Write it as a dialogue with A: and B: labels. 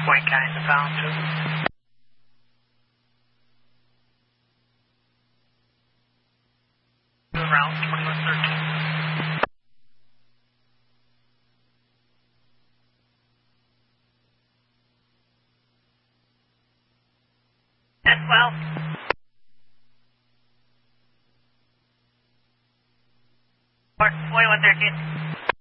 A: Wayne County, the pound 2. Around 2113. At 12. 2113.